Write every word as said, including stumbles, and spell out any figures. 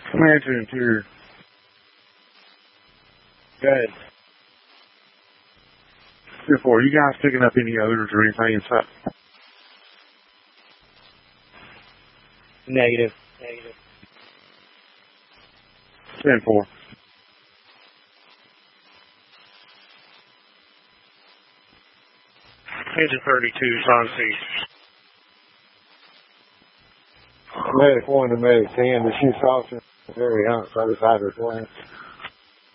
Command to interior. Good. Two four. You guys picking up any others or anything inside? Negative. Negative. ten four. Engine thirty-two is on scene. Medic one to medic ten, the shoot officer, very outside the side of the plant.